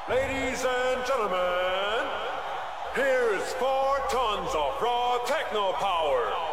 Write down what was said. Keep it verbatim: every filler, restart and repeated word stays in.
Ladies and gentlemen, here's four tons of raw techno power.